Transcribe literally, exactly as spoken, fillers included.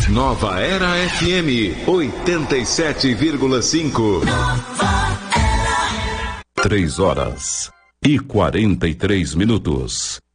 Nova Era F M oitenta e sete vírgula cinco. Três horas e quarenta e três minutos.